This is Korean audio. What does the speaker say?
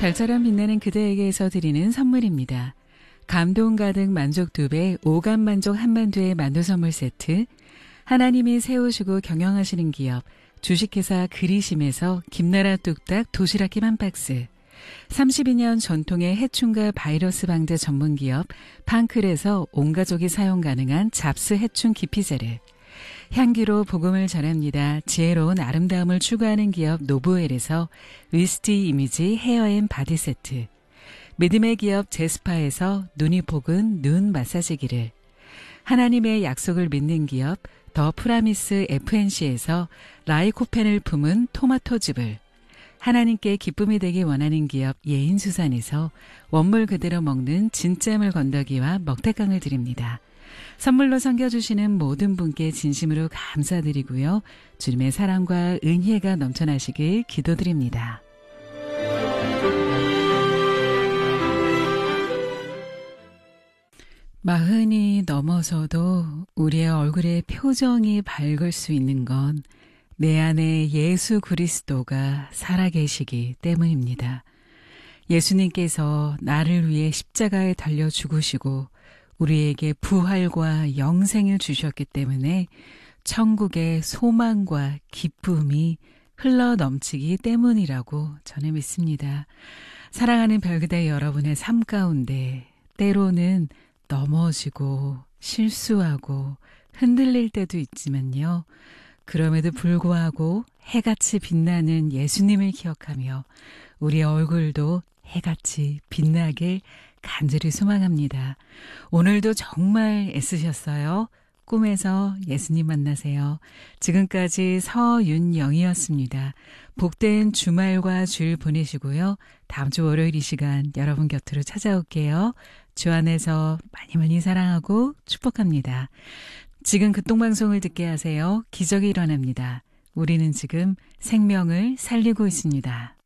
별처럼 빛나는 그대에게서 드리는 선물입니다. 감동 가득 만족 2배, 오감 만족 한만두의 만두 선물 세트, 하나님이 세우시고 경영하시는 기업, 주식회사 그리심에서 김나라 뚝딱 도시락김 한 박스, 32년 전통의 해충과 바이러스 방제 전문기업 팡클에서 온 가족이 사용 가능한 잡스 해충 기피제를, 향기로 복음을 전합니다. 지혜로운 아름다움을 추구하는 기업 노브웰에서 위스티 이미지 헤어앤 바디 세트, 믿음의 기업 제스파에서 눈이 복은 눈 마사지기를, 하나님의 약속을 믿는 기업 더 프라미스 FNC에서 라이코펜을 품은 토마토즙을, 하나님께 기쁨이 되기 원하는 기업 예인수산에서 원물 그대로 먹는 진짜물 건더기와 먹태깡을 드립니다. 선물로 섬겨주시는 모든 분께 진심으로 감사드리고요. 주님의 사랑과 은혜가 넘쳐나시길 기도드립니다. 마흔이 넘어서도 우리의 얼굴에 표정이 밝을 수 있는 건 내 안에 예수 그리스도가 살아계시기 때문입니다. 예수님께서 나를 위해 십자가에 달려 죽으시고 우리에게 부활과 영생을 주셨기 때문에 천국의 소망과 기쁨이 흘러 넘치기 때문이라고 저는 믿습니다. 사랑하는 별그대 여러분의 삶 가운데 때로는 넘어지고 실수하고 흔들릴 때도 있지만요. 그럼에도 불구하고 해같이 빛나는 예수님을 기억하며 우리의 얼굴도 해같이 빛나길 간절히 소망합니다. 오늘도 정말 애쓰셨어요. 꿈에서 예수님 만나세요. 지금까지 서윤영이었습니다. 복된 주말과 주일 보내시고요. 다음 주 월요일 이 시간 여러분 곁으로 찾아올게요. 주 안에서 많이 많이 사랑하고 축복합니다. 지금 극동방송을 듣게 하세요. 기적이 일어납니다. 우리는 지금 생명을 살리고 있습니다.